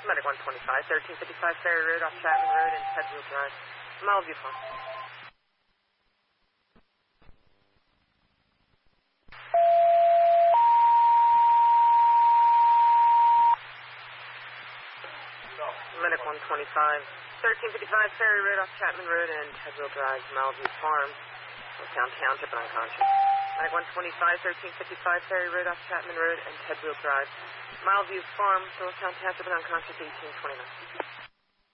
Medic 125, 1355 Ferry Road off Chapman Road and Tedwell Drive, Mileview Farm. Medic 125, 1355 Ferry Road off Chapman Road and Tedwell Drive, Mileview Farm, Town Township and unconscious. Medic 125, 1355 Ferry Road off Chapman Road and Tedwell Drive, Mileview Farm, Town Township and unconscious, 1829.